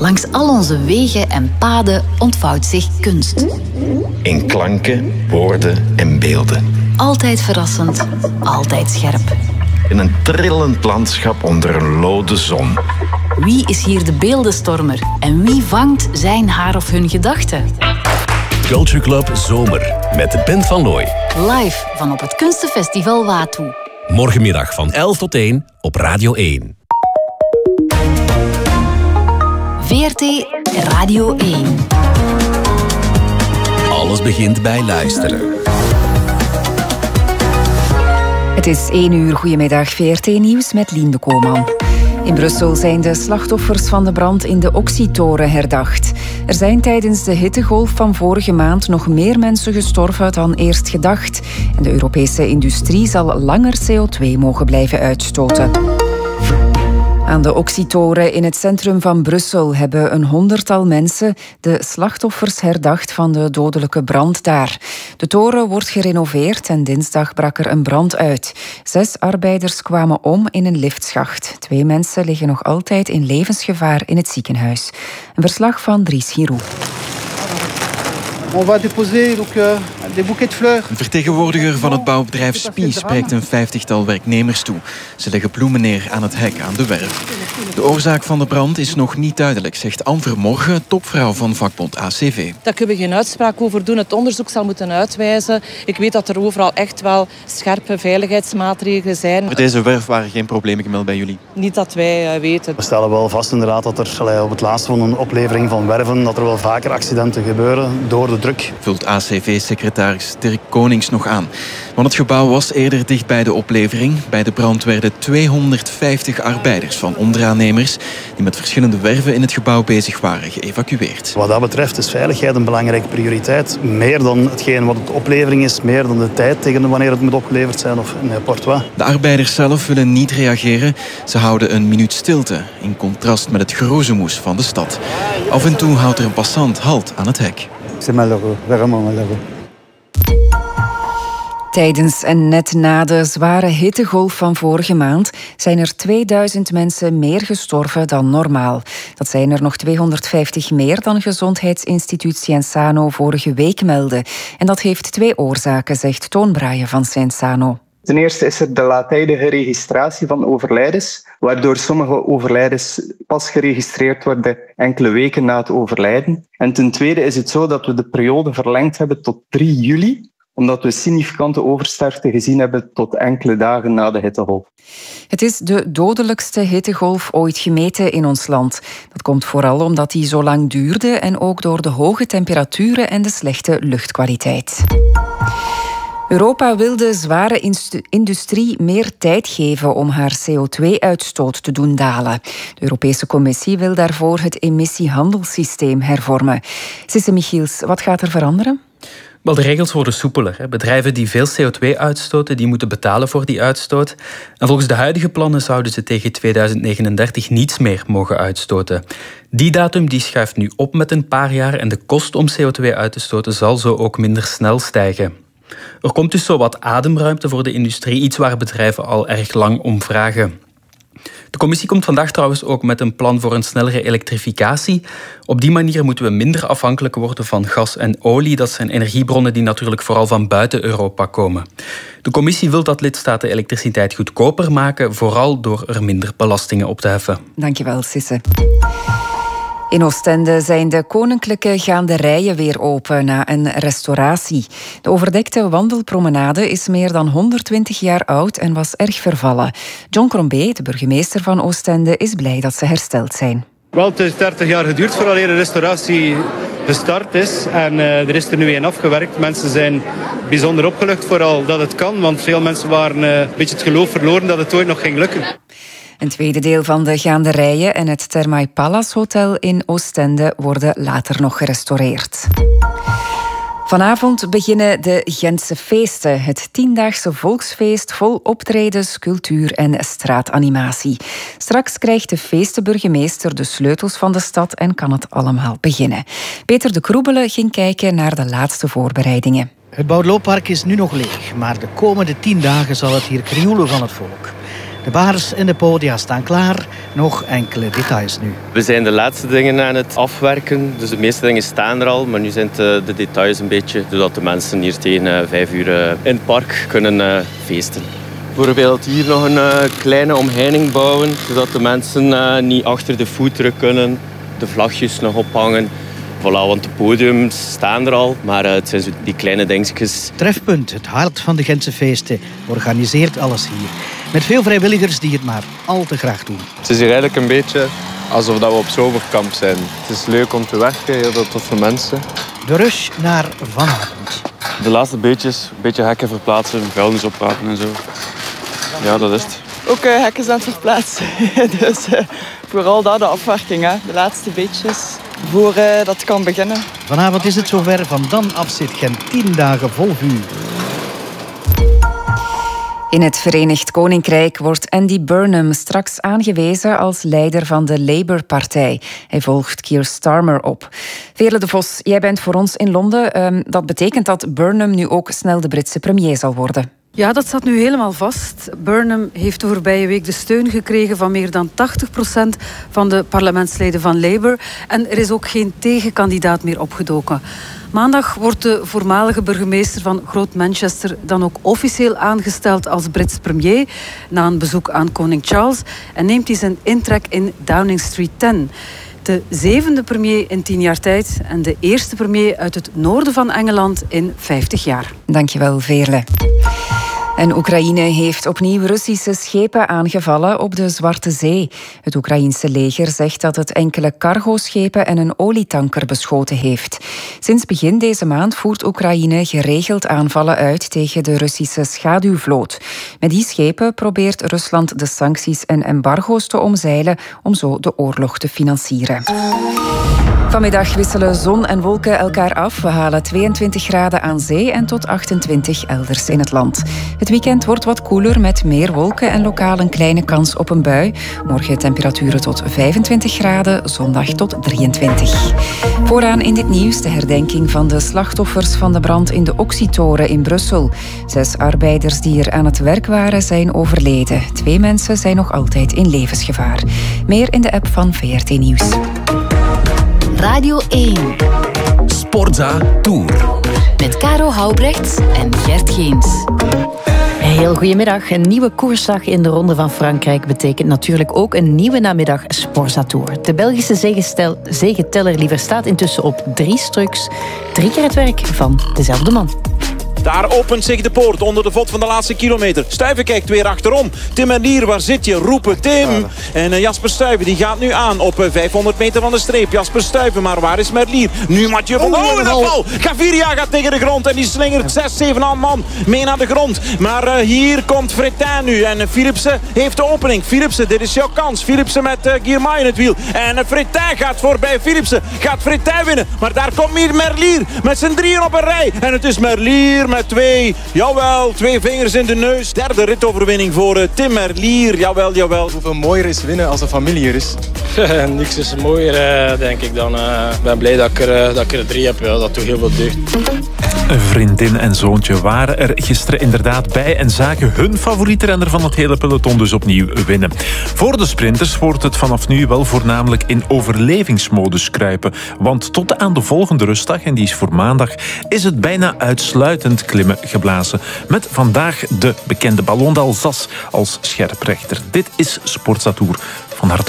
Langs al onze wegen en paden ontvouwt zich kunst. In klanken, woorden en beelden. Altijd verrassend, altijd scherp. In een trillend landschap onder een lode zon. Wie is hier de beeldenstormer en wie vangt zijn, haar of hun gedachten? Culture Club Zomer met Ben van Looy. Live van op het Kunstenfestival Watoe. Morgenmiddag van 11 tot 1 op Radio 1. VRT Radio 1. Alles begint bij luisteren. Het is 1 uur. Goedemiddag, VRT Nieuws met Lien de Kooman. In Brussel zijn de slachtoffers van de brand in de Oxytoren herdacht. Er zijn tijdens de hittegolf van vorige maand nog meer mensen gestorven dan eerst gedacht. En de Europese industrie zal langer CO2 mogen blijven uitstoten. Aan de Oxytoren in het centrum van Brussel hebben een 100-tal mensen de slachtoffers herdacht van de dodelijke brand daar. De toren wordt gerenoveerd en dinsdag brak er een brand uit. 6 arbeiders kwamen om in een liftschacht. 2 mensen liggen nog altijd in levensgevaar in het ziekenhuis. Een verslag van Dries Giroux. On va déposer des bouquets de fleurs. Een vertegenwoordiger van het bouwbedrijf Spie spreekt een 50-tal werknemers toe. Ze leggen bloemen neer aan het hek aan de werf. De oorzaak van de brand is nog niet duidelijk, zegt Anne Vermorgen, topvrouw van vakbond ACV. Daar kunnen we geen uitspraak over doen. Het onderzoek zal moeten uitwijzen. Ik weet dat er overal echt wel scherpe veiligheidsmaatregelen zijn. Voor deze werf waren geen problemen gemeld bij jullie? Niet dat wij weten. We stellen wel vast inderdaad dat er op het laatste van een oplevering van werven dat er wel vaker accidenten gebeuren door de druk. Vult ACV-secretaris Dirk Konings nog aan. Want het gebouw was eerder dicht bij de oplevering. Bij de brand werden 250 arbeiders van onderaannemers die met verschillende werven in het gebouw bezig waren geëvacueerd. Wat dat betreft is veiligheid een belangrijke prioriteit. Meer dan hetgeen wat de oplevering is, meer dan de tijd tegen wanneer het moet opgeleverd zijn of in Portois. De arbeiders zelf willen niet reageren. Ze houden een minuut stilte, in contrast met het geroezemoes van de stad. Af en toe houdt er een passant halt aan het hek. C'est malheureux, vraiment malheureux. Tijdens en net na de zware hittegolf van vorige maand zijn er 2000 mensen meer gestorven dan normaal. Dat zijn er nog 250 meer dan Gezondheidsinstituut Cienzano vorige week meldde. En dat heeft 2 oorzaken, zegt Toon Braaien van Cienzano. Ten eerste is er de laattijdige registratie van overlijdens, waardoor sommige overlijdens pas geregistreerd worden enkele weken na het overlijden. En ten tweede is het zo dat we de periode verlengd hebben tot 3 juli, omdat we significante oversterfte gezien hebben tot enkele dagen na de hittegolf. Het is de dodelijkste hittegolf ooit gemeten in ons land. Dat komt vooral omdat die zo lang duurde en ook door de hoge temperaturen en de slechte luchtkwaliteit. Europa wil de zware industrie meer tijd geven om haar CO2-uitstoot te doen dalen. De Europese Commissie wil daarvoor het emissiehandelssysteem hervormen. Sisse Michiels, wat gaat er veranderen? Wel, de regels worden soepeler. Bedrijven die veel CO2 uitstoten, die moeten betalen voor die uitstoot. En volgens de huidige plannen zouden ze tegen 2039 niets meer mogen uitstoten. Die datum die schuift nu op met een paar jaar en de kost om CO2 uit te stoten zal zo ook minder snel stijgen. Er komt dus zo wat ademruimte voor de industrie, iets waar bedrijven al erg lang om vragen. De commissie komt vandaag trouwens ook met een plan voor een snellere elektrificatie. Op die manier moeten we minder afhankelijk worden van gas en olie. Dat zijn energiebronnen die natuurlijk vooral van buiten Europa komen. De commissie wil dat lidstaten elektriciteit goedkoper maken, vooral door er minder belastingen op te heffen. Dankjewel, Sisse. In Oostende zijn de koninklijke gaanderijen weer open na een restauratie. De overdekte wandelpromenade is meer dan 120 jaar oud en was erg vervallen. John Crombé, de burgemeester van Oostende, is blij dat ze hersteld zijn. Wel, het is 30 jaar geduurd voordat de restauratie gestart is. En er is er nu een afgewerkt. Mensen zijn bijzonder opgelucht vooral dat het kan. Want veel mensen waren een beetje het geloof verloren dat het ooit nog ging lukken. Een tweede deel van de gaanderijen en het Thermae Palace Hotel in Oostende worden later nog gerestaureerd. Vanavond beginnen de Gentse feesten, het 10-daagse volksfeest vol optredens, cultuur en straatanimatie. Straks krijgt de feestenburgemeester de sleutels van de stad en kan het allemaal beginnen. Peter de Kroebele ging kijken naar de laatste voorbereidingen. Het Boudelooppark is nu nog leeg, maar de komende 10 dagen zal het hier krioelen van het volk. De bars en de podia staan klaar. Nog enkele details nu. We zijn de laatste dingen aan het afwerken. Dus de meeste dingen staan er al. Maar nu zijn de details een beetje... zodat de mensen hier tegen 5 uur in het park kunnen feesten. Bijvoorbeeld hier nog een kleine omheining bouwen. Zodat de mensen niet achter de foodtruck kunnen. De vlagjes nog ophangen. Voilà, want de podiums staan er al, maar het zijn zo die kleine dingetjes. Trefpunt, het hart van de Gentse feesten, organiseert alles hier. Met veel vrijwilligers die het maar al te graag doen. Het is hier eigenlijk een beetje alsof we op zomerkamp zijn. Het is leuk om te werken, heel veel toffe mensen. De rush naar vanavond. De laatste beetjes, een beetje hekken verplaatsen, vuilnis oprapen en zo. Ja, dat is het. Ook hekken aan het verplaatsen. Dus vooral dat, de afwerking, hè. De laatste beetjes. Voor dat kan beginnen. Vanavond is het zover. Van dan af zit Gent 10 dagen vol vuur. In het Verenigd Koninkrijk wordt Andy Burnham straks aangewezen als leider van de Labour-partij. Hij volgt Keir Starmer op. Veerle de Vos, jij bent voor ons in Londen. Dat betekent dat Burnham nu ook snel de Britse premier zal worden. Ja, dat staat nu helemaal vast. Burnham heeft de voorbije week de steun gekregen van meer dan 80% van de parlementsleden van Labour. En er is ook geen tegenkandidaat meer opgedoken. Maandag wordt de voormalige burgemeester van Groot Manchester dan ook officieel aangesteld als Brits premier na een bezoek aan koning Charles en neemt hij zijn intrek in Downing Street 10. De 7e premier in 10 jaar tijd en de eerste premier uit het noorden van Engeland in 50 jaar. Dankjewel, Veerle. En Oekraïne heeft opnieuw Russische schepen aangevallen op de Zwarte Zee. Het Oekraïense leger zegt dat het enkele cargoschepen en een olietanker beschoten heeft. Sinds begin deze maand voert Oekraïne geregeld aanvallen uit tegen de Russische schaduwvloot. Met die schepen probeert Rusland de sancties en embargo's te omzeilen om zo de oorlog te financieren. Vanmiddag wisselen zon en wolken elkaar af. We halen 22 graden aan zee en tot 28 elders in het land. Het weekend wordt wat koeler met meer wolken en lokaal een kleine kans op een bui. Morgen temperaturen tot 25 graden, zondag tot 23. Vooraan in dit nieuws de herdenking van de slachtoffers van de brand in de Oxytoren in Brussel. 6 arbeiders die er aan het werk waren zijn overleden. 2 mensen zijn nog altijd in levensgevaar. Meer in de app van VRT Nieuws. Radio 1. Sportza Tour. Met Caro Houbrechts en Gert Geens. Heel goedemiddag. Een nieuwe koersdag in de Ronde van Frankrijk betekent natuurlijk ook een nieuwe namiddag Sportza Tour. De Belgische zegenteller staat intussen op 3 struks. 3 keer het werk van dezelfde man. Daar opent zich de poort onder de vod van de laatste kilometer. Stuyven kijkt weer achterom. Tim en Lier, waar zit je? Roepen Tim. En Jasper Stuyven die gaat nu aan op 500 meter van de streep. Jasper Stuyven, maar waar is Merlier? Nu Mathieu van der Poel in de val. Gaviria gaat tegen de grond en die slingert 6-7 man mee naar de grond. Maar hier komt Fretin nu. En Philipsen heeft de opening. Philipsen, dit is jouw kans. Philipsen met Girmay in het wiel. En Fretin gaat voorbij Philipsen. Gaat Fretin winnen. Maar daar komt hier Merlier met zijn 3 op een rij. En het is Merlier met 2 vingers in de neus. Derde ritoverwinning voor Tim Merlier. Jawel. Hoeveel mooier is winnen als een familie er is? Niks is mooier, denk ik dan. Ik ben blij dat ik er 3 heb. Ja, dat doet heel veel deugd. Vriendin en zoontje waren er gisteren inderdaad bij en zagen hun favoriete renner van het hele peloton dus opnieuw winnen. Voor de sprinters wordt het vanaf nu wel voornamelijk in overlevingsmodus kruipen. Want tot aan de volgende rustdag, en die is voor maandag, is het bijna uitsluitend klimmen geblazen. Met vandaag de bekende Ballon d'Alsace als scherprechter. Dit is Sportza Tour. Van harte